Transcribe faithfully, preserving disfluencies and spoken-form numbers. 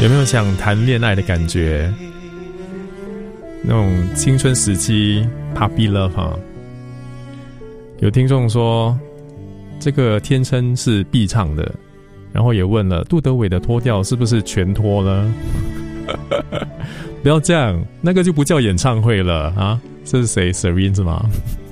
有没有想谈恋爱的感觉？那种青春时期 puppy love 哈。有听众说这个天称是必唱的，然后也问了杜德伟的脱掉是不是全脱呢？不要这样，那个就不叫演唱会了啊！这是谁 Serene 是吗？